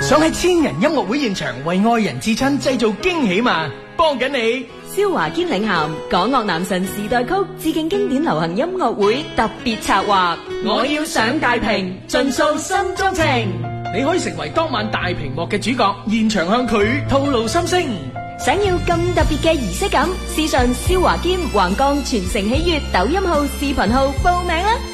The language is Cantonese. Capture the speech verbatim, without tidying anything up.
想喺千人音樂會現場為愛人至親製造驚喜嘛？幫緊你。 蕭華堅領銜港樂男神時代曲致敬經典流行音樂會特別策劃，我要上大屏盡訴心中情。 你可以成為當晚大屏幕嘅主角，現場向佢吐露心聲。 想要咁特別嘅儀式感，私信蕭華堅橫江全城喜悅抖音號視頻號報名啦！